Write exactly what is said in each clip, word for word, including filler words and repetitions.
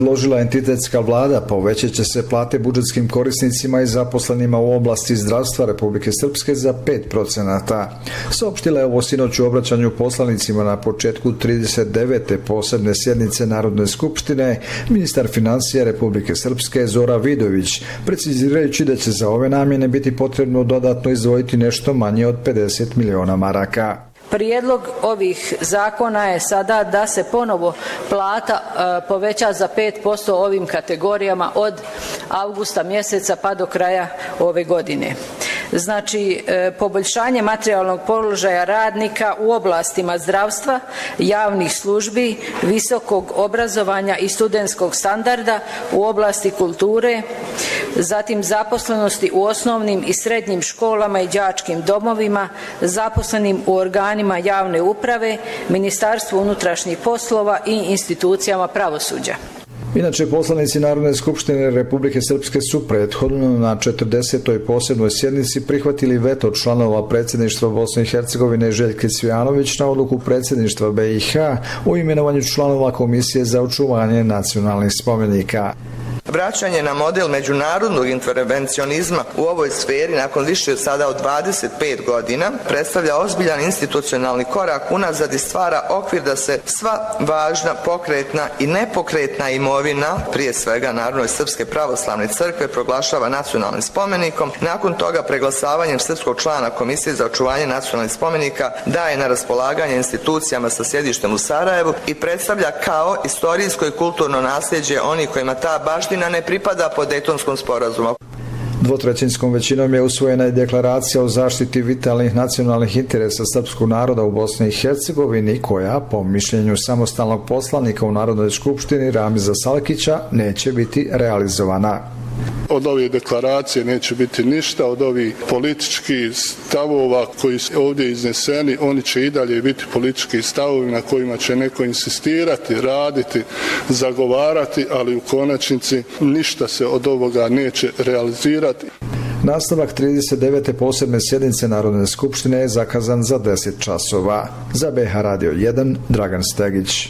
Ložila entitetska vlada, povećat će se plate budžetskim korisnicima i zaposlenima u oblasti zdravstva Republike Srpske za pet procenata. Saopštila je ovo sinoć u obraćanju poslanicima na početku trideset devete posebne sjednice Narodne skupštine ministar financija Republike Srpske Zora Vidović, precizirajući da će za ove namjene biti potrebno dodatno izdvojiti nešto manje od pedeset miliona maraka. Prijedlog ovih zakona je sada da se ponovo plata e, poveća za pet posto ovim kategorijama od avgusta mjeseca pa do kraja ove godine. Znači, e, poboljšanje materijalnog položaja radnika u oblastima zdravstva, javnih službi, visokog obrazovanja i studentskog standarda u oblasti kulture, zatim zaposlenosti u osnovnim i srednjim školama i đačkim domovima, zaposlenim u organima javne uprave, Ministarstvu unutrašnjih poslova i institucijama pravosuđa. Inače, poslanici Narodne skupštine Republike Srpske su prethodno na četrdesetoj posebnoj sjednici prihvatili veto članova predsjedništva Bosne i Hercegovine Željke Cvijanović na odluku predsjedništva B i H o imenovanju članova Komisije za očuvanje nacionalnih spomenika. Vraćanje na model međunarodnog intervencionizma u ovoj sferi nakon više sada od dvadeset pet godina predstavlja ozbiljan institucionalni korak unazad i stvara okvir da se sva važna pokretna i nepokretna imovina, prije svega Narodne srpske pravoslavne crkve, proglašava nacionalnim spomenikom. Nakon toga preglasavanjem srpskog člana Komisije za očuvanje nacionalnih spomenika daje na raspolaganje institucijama sa sjedištem u Sarajevu i predstavlja kao istorijsko i kulturno nasljeđe onih kojima ta baština ne pripada po Dejtonskom sporazumu. Dvotrećinskom većinom je usvojena i deklaracija o zaštiti vitalnih nacionalnih interesa srpskog naroda u Bosni i Hercegovini, koja, po mišljenju samostalnog poslanika u Narodnoj skupštini Ramiza Salkića, neće biti realizovana. Od ove deklaracije neće biti ništa, od ovih političkih stavova koji su ovdje izneseni, oni će i dalje biti politički stavovi na kojima će neko insistirati, raditi, zagovarati, ali u konačnici ništa se od ovoga neće realizirati. Nastavak trideset devete posebne sjednice Narodne skupštine je zakazan za deset časova. Za B H Radio jedan, Dragan Stegić.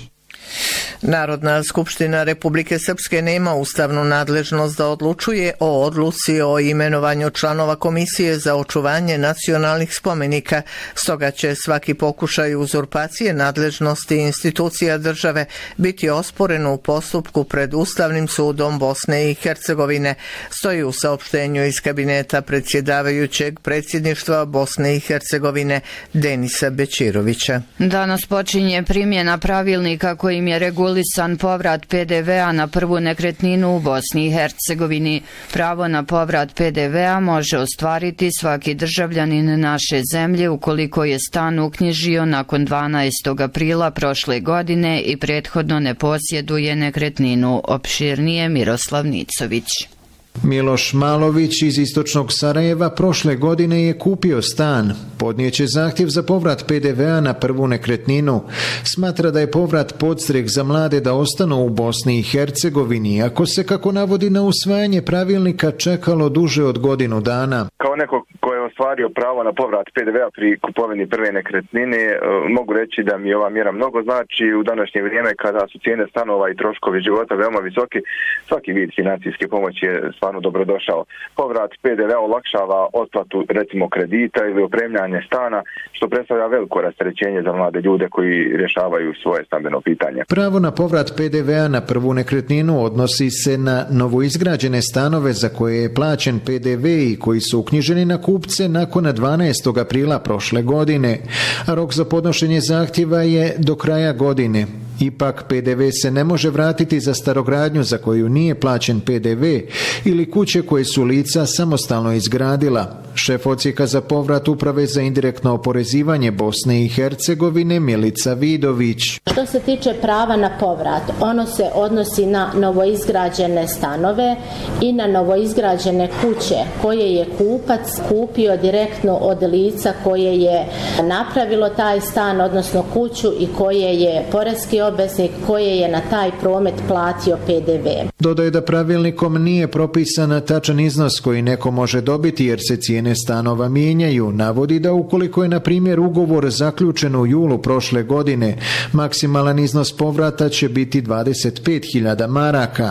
Narodna skupština Republike Srpske nema ustavnu nadležnost da odlučuje o odluci o imenovanju članova Komisije za očuvanje nacionalnih spomenika, stoga će svaki pokušaj uzurpacije nadležnosti institucija države biti osporen u postupku pred Ustavnim sudom Bosne i Hercegovine, stoji u saopštenju iz kabineta predsjedavajućeg predsjedništva Bosne i Hercegovine Denisa Bećirovića. Danas počinje primjena pravilnika kojim je reguliran povrat P D V a na prvu nekretninu u Bosni i Hercegovini. Pravo na povrat P D V a može ostvariti svaki državljanin naše zemlje ukoliko je stan uknjižio nakon dvanaestog aprila prošle godine i prethodno ne posjeduje nekretninu. Opširnije Miroslav Nicović. Miloš Malović iz istočnog Sarajeva prošle godine je kupio stan. Podnijeće zahtjev za povrat P D V a na prvu nekretninu. Smatra da je povrat podstrek za mlade da ostanu u Bosni i Hercegovini, ako se, kako navodi, na usvajanje pravilnika čekalo duže od godinu dana. Kao neko ko je ostvario pravo na povrat P D V a pri kupovini prve nekretnine, mogu reći da mi ova mjera mnogo znači u današnje vrijeme kada su cijene stanova i troškovi života veoma visoki. Svaki vid financijske pomoći je stvarno dobrodošao. Povrat P D V a olakšava otplatu recimo kredita ili opremljanje stana, što predstavlja veliko rasterećenje za mlade ljude koji rješavaju svoje stambeno pitanje. Pravo na povrat P D V a na prvu nekretninu odnosi se na novoizgrađene stanove za koje je plaćen P D V i koji su uknjiženi na kupce nakon dvanaestog aprila prošle godine. A rok za podnošenje zahtjeva je do kraja godine. Ipak P D V se ne može vratiti za starogradnju za koju nije plaćen P D V ili kuće koje su lica samostalno izgradila. Šef odsjeka za povrat Uprave za indirektno oporezivanje Bosne i Hercegovine Milica Vidović. Što se tiče prava na povrat, ono se odnosi na novoizgrađene stanove i na novoizgrađene kuće koje je kupac kupio direktno od lica koje je napravilo taj stan, odnosno kuću, i koje je poreski obveznik koji je na taj promet platio P D V. Dodaje da pravilnikom nije propisan tačan iznos koji neko može dobiti jer se cijene stanova mijenjaju. Navodi da ukoliko je na primjer ugovor zaključen u julu prošle godine, maksimalan iznos povrata će biti dvadeset pet hiljada maraka,